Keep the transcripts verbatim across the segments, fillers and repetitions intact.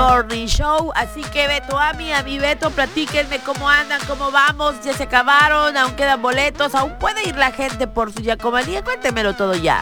Morning Show. Así que Beto, a mí, a mi Beto, platíquenme cómo andan, cómo vamos, ya se acabaron, aún quedan boletos, aún puede ir la gente por su Yacomanía. Cuéntemelo todo ya.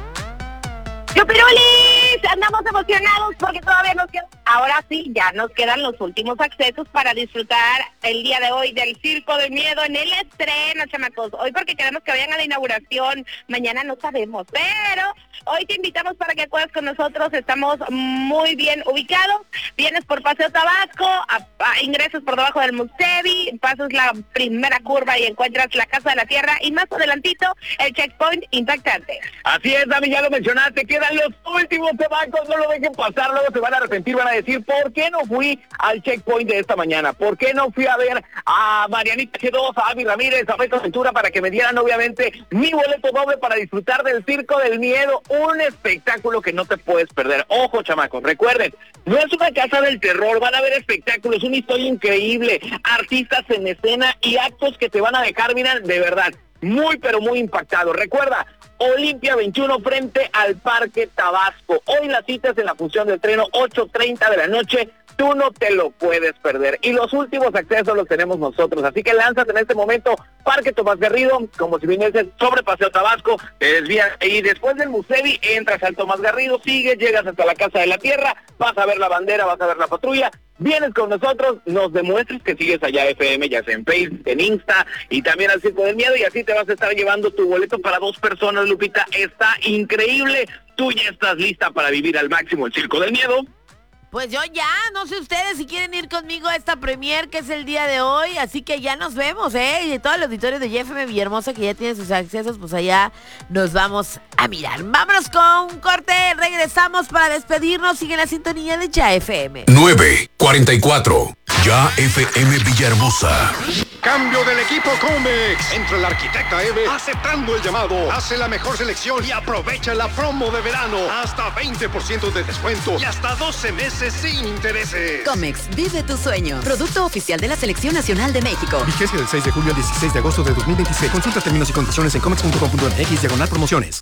¡Chupirulis! Andamos emocionados porque todavía nos quedan, ahora sí, ya nos quedan los últimos accesos para disfrutar el día de hoy del Circo del Miedo en el estreno, chamacos. Hoy porque queremos que vayan a la inauguración, mañana no sabemos, pero hoy te invitamos para que acudas con nosotros. Estamos muy bien ubicados, vienes por Paseo Tabasco, a, a, ingresas por debajo del Musevi, pasas la primera curva y encuentras la Casa de la Tierra y más adelantito el checkpoint impactante. Así es, Dami, ya lo mencionaste, quedan los últimos tabacos, no lo dejen pasar, luego se van a arrepentir, van a decir, ¿por qué no fui al checkpoint de esta mañana? ¿Por qué no fui a ver a Marianita G dos, a Avi Ramírez, a Beto Ventura para que me dieran obviamente mi boleto doble para disfrutar del Circo del Miedo? Un espectáculo que no te puedes perder. Ojo, chamacos, recuerden, no es una casa del terror, van a ver espectáculos, una historia increíble, artistas en escena y actos que te van a dejar, mira, de verdad, muy pero muy impactado. Recuerda, Olimpia veintiuno frente al Parque Tabasco. Hoy las citas en la función de estreno, ocho treinta de la noche. Tú no te lo puedes perder. Y los últimos accesos los tenemos nosotros. Así que lánzate en este momento, Parque Tomás Garrido, como si viniese sobre Paseo Tabasco, te desvías y después del Musevi entras al Tomás Garrido, sigues, llegas hasta la Casa de la Tierra, vas a ver la bandera, vas a ver la patrulla, vienes con nosotros, nos demuestres que sigues allá F M, ya sea en Facebook, en Insta y también al Circo del Miedo, y así te vas a estar llevando tu boleto para dos personas, Lupita. Está increíble. Tú ya estás lista para vivir al máximo el Circo del Miedo. Pues yo ya, no sé ustedes si quieren ir conmigo a esta premier que es el día de hoy, así que ya nos vemos, ¿eh? Y de todo el auditorio de F M Villahermosa que ya tiene sus accesos, pues allá nos vamos a mirar. Vámonos con un corte, regresamos para despedirnos, sigue la sintonía de Ya F M. nueve cuarenta y cuatro, Ya F M Villahermosa. Cambio del equipo Comex. Entra el arquitecta Eve aceptando el llamado. Hace la mejor selección y aprovecha la promo de verano. Hasta veinte por ciento de descuento y hasta doce meses sin intereses. Comex, vive tu sueño. Producto oficial de la Selección Nacional de México. Vigencia del seis de julio al dieciséis de agosto de dos mil veintiséis. Consulta términos y condiciones en comex punto com punto m x diagonal promociones.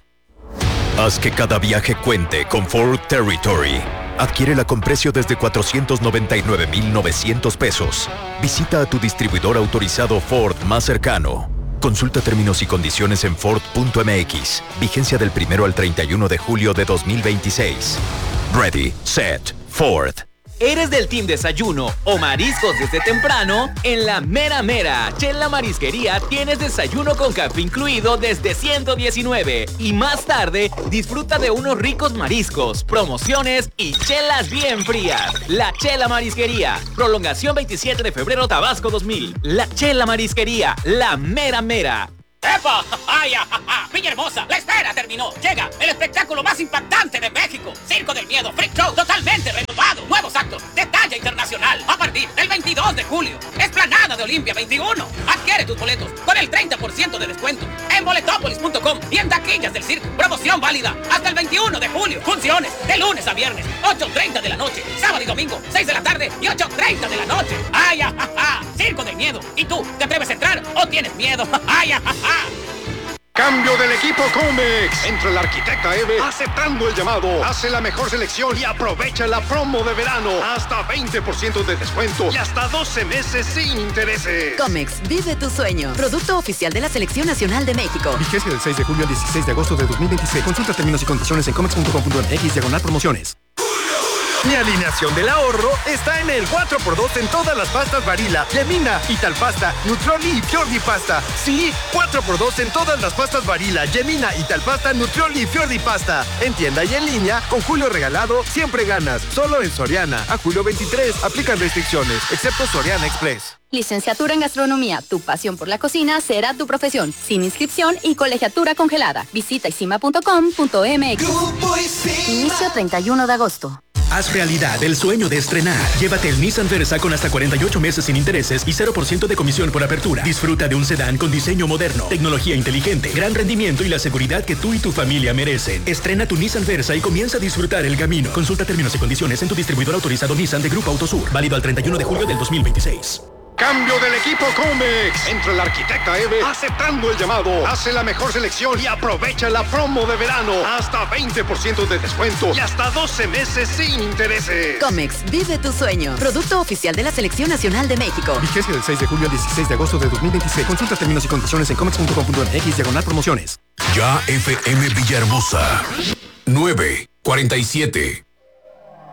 Haz que cada viaje cuente con Ford Territory. Adquiérela con precio desde cuatrocientos noventa y nueve mil novecientos pesos. Visita a tu distribuidor autorizado Ford más cercano. Consulta términos y condiciones en Ford punto m x. Vigencia del primero al treinta y uno de julio de dos mil veintiséis. Ready, set, Ford. ¿Eres del team desayuno o mariscos desde temprano? En la Mera Mera, Chela Marisquería, tienes desayuno con café incluido desde ciento diecinueve. Y más tarde, disfruta de unos ricos mariscos, promociones y chelas bien frías. La Chela Marisquería, prolongación veintisiete de febrero, Tabasco dos mil. La Chela Marisquería, la Mera Mera. ¡Epa! ¡Ay, ajaja! ¡Villahermosa! ¡La espera terminó! Llega el espectáculo más impactante de México. Circo del Miedo Freak Show totalmente renovado. Nuevos actos de talla internacional. A partir del veintidós de julio. Explanada de Olimpia veintiuno. Adquiere tus boletos con el treinta por ciento de descuento en boletopolis punto com y en taquillas del circo. Promoción válida hasta el veintiuno de julio. Funciones de lunes a viernes, ocho treinta de la noche. Sábado y domingo, seis de la tarde y ocho treinta de la noche. ¡Ay, ajaja! Circo del Miedo. ¿Y tú, te atreves a entrar o tienes miedo? ¡Ay, ajaja! Cambio del equipo Comex. Entra el arquitecta Eve aceptando el llamado. Hace la mejor selección y aprovecha la promo de verano. Hasta veinte por ciento de descuento y hasta doce meses sin intereses. Comex, vive tu sueño. Producto oficial de la Selección Nacional de México. Vigencia del seis de julio al dieciséis de agosto de dos mil veintiséis. Consulta términos y condiciones en comex punto com punto m x diagonal promociones. Mi alineación del ahorro está en el cuatro por dos en todas las pastas Barilla, Yemina, Italpasta, Nutrioli y Fiordi Pasta. Sí, cuatro por dos en todas las pastas Barilla, Yemina, Italpasta, Nutrioli y Fiordi Pasta. En tienda y en línea, con Julio Regalado, siempre ganas. Solo en Soriana. A julio veintitrés, aplican restricciones, excepto Soriana Express. Licenciatura en Gastronomía. Tu pasión por la cocina será tu profesión. Sin inscripción y colegiatura congelada. Visita isima punto com punto m x. Inicio treinta y uno de agosto. Haz realidad el sueño de estrenar. Llévate el Nissan Versa con hasta cuarenta y ocho meses sin intereses y cero por ciento de comisión por apertura. Disfruta de un sedán con diseño moderno, tecnología inteligente, gran rendimiento y la seguridad que tú y tu familia merecen. Estrena tu Nissan Versa y comienza a disfrutar el camino. Consulta términos y condiciones en tu distribuidor autorizado Nissan de Grupo Autosur. Válido al treinta y uno de julio del dos mil veintiséis. Cambio del equipo Comex. Entra la arquitecta Eve aceptando el llamado. Hace la mejor selección y aprovecha la promo de verano. Hasta veinte por ciento de descuento y hasta doce meses sin intereses. Comex, vive tu sueño. Producto oficial de la Selección Nacional de México. Vigencia del seis de julio al dieciséis de agosto de dos mil veintiséis. Consulta términos y condiciones en comex punto com punto m x diagonal promociones. Ya F M Villahermosa. nueve cuarenta y siete.